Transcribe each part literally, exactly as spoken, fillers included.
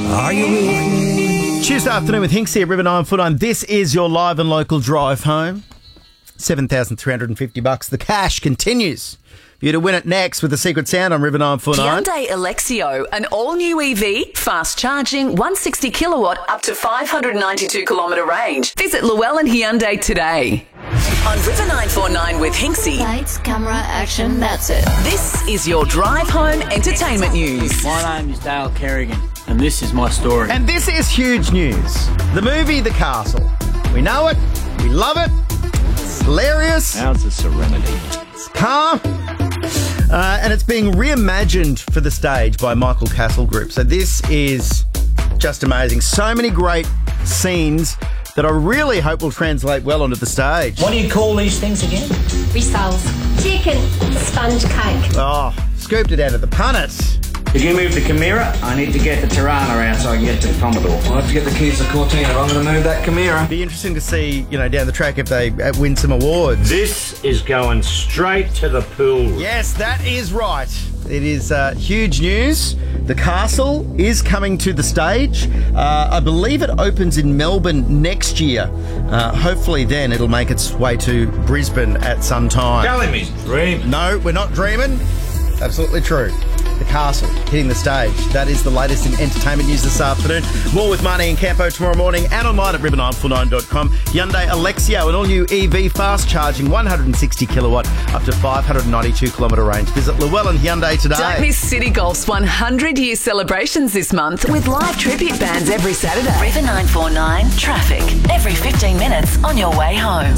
Are you with me? Tuesday afternoon with Hinksy at River nine four nine. This is your live and local drive home. seven thousand three hundred fifty bucks. The cash continues. For you to win it next with the secret sound on River nine four nine. Hyundai Alexio, an all-new E V, fast charging, one hundred sixty kilowatt, up to five hundred ninety-two kilometre range. Visit Llewellyn Hyundai today. On River nine four nine with Hinksy. Lights, camera, action, that's it. This is your drive home entertainment news. My name is Dale Kerrigan, and this is my story. And this is huge news. The movie The Castle. We know it. We love it. It's hilarious. How's the Serenity? It's calm. Uh, and it's being reimagined for the stage by Michael Castle Group. So this is just amazing. So many great scenes that I really hope will translate well onto the stage. What do you call these things again? Rissoles. Chicken sponge cake. Oh, scooped it out of the punnet. If you move the Chimera, I need to get the Tirana out so I can get to the Commodore. I'll have to get the keys to Cortina. I'm going to move that Chimera. Be interesting to see, you know, down the track if they uh, win some awards. This is going straight to the pool. Yes, that is right. It is uh, huge news. The Castle is coming to the stage. Uh, I believe it opens in Melbourne next year. Uh, hopefully then it'll make its way to Brisbane at some time. Telling me dream. No, we're not dreaming. Absolutely true. The Castle hitting the stage. That is the latest in entertainment news this afternoon. More with Marnie and Campo tomorrow morning and online at river nine four nine dot com. Hyundai Alexio, an all-new E V, fast charging, one hundred sixty kilowatt, up to five hundred ninety-two kilometre range. Visit Llewellyn Hyundai today. Don't miss City Golf's one hundred year celebrations this month with live tribute bands every Saturday. River nine four nine traffic. Every fifteen minutes on your way home.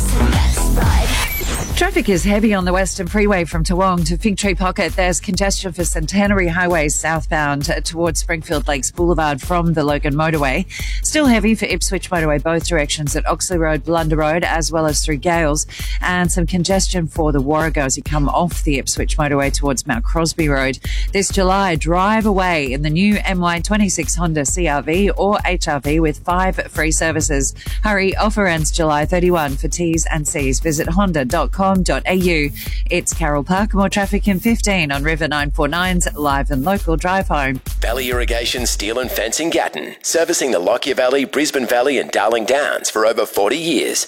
Traffic is heavy on the Western Freeway from Toowong to Fig Tree Pocket. There's congestion for Centenary Highway southbound towards Springfield Lakes Boulevard from the Logan Motorway. Still heavy for Ipswich Motorway both directions at Oxley Road, Blunder Road, as well as through Gales. And some congestion for the Warrego as you come off the Ipswich Motorway towards Mount Crosby Road. This July, drive away in the new M Y twenty-six Honda C R V or H R V with five free services. Hurry, offer ends July thirty-first for T's and C's. Visit honda dot com dot a u. It's Carol Park. More traffic in fifteen on River nine four nine's live and local drive home. Valley Irrigation Steel and Fencing Gatton, servicing the Lockyer Valley, Brisbane Valley and Darling Downs for over forty years.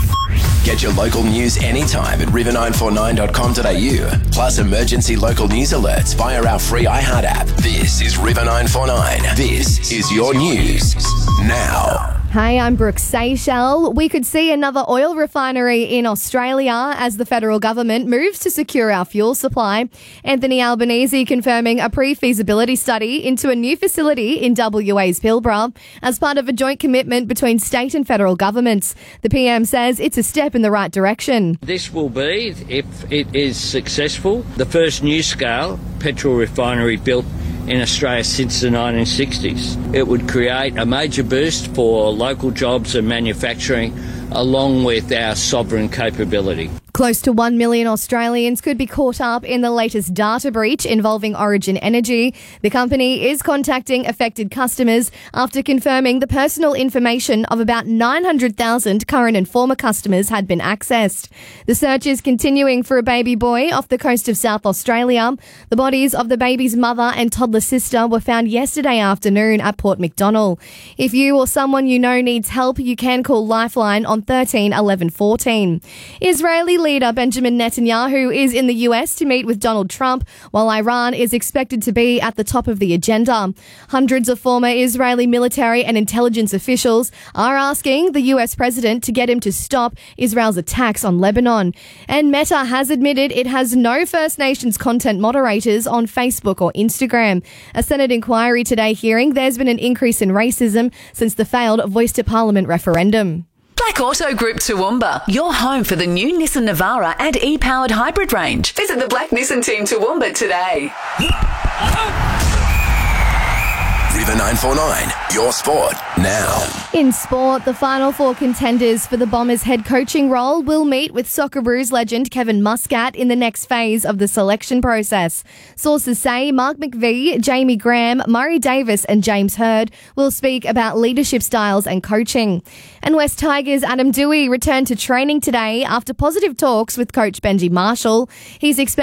Get your local news anytime at river nine four nine dot com dot a u. Plus emergency local news alerts via our free iHeart app. This is River nine four nine. This is your news now. Hey, I'm Brooke Seychelles. We could see another oil refinery in Australia as the federal government moves to secure our fuel supply. Anthony Albanese confirming a pre-feasibility study into a new facility in W A's Pilbara as part of a joint commitment between state and federal governments. The P M says it's a step in the right direction. This will be, if it is successful, the first new-scale petrol refinery built in Australia since the nineteen sixties. It would create a major boost for local jobs and manufacturing, along with our sovereign capability. Close to one million Australians could be caught up in the latest data breach involving Origin Energy. The company is contacting affected customers after confirming the personal information of about nine hundred thousand current and former customers had been accessed. The search is continuing for a baby boy off the coast of South Australia. The bodies of the baby's mother and toddler sister were found yesterday afternoon at Port Macdonnell. If you or someone you know needs help, you can call Lifeline on thirteen eleven fourteen. Israeli leader Benjamin Netanyahu is in the U S to meet with Donald Trump, while Iran is expected to be at the top of the agenda. Hundreds of former Israeli military and intelligence officials are asking the U S president to get him to stop Israel's attacks on Lebanon. And Meta has admitted it has no First Nations content moderators on Facebook or Instagram. A Senate inquiry today hearing there's been an increase in racism since the failed Voice to Parliament referendum. Black Auto Group Toowoomba, your home for the new Nissan Navara and e-powered hybrid range. Visit the Black Nissan team Toowoomba today. River nine four nine, your sport now. In sport, the final four contenders for the Bombers head coaching role will meet with Socceroos legend Kevin Muscat in the next phase of the selection process. Sources say Mark McVie, Jamie Graham, Murray Davis and James Hird will speak about leadership styles and coaching. And West Tigers' Adam Dewey returned to training today after positive talks with coach Benji Marshall. He's expected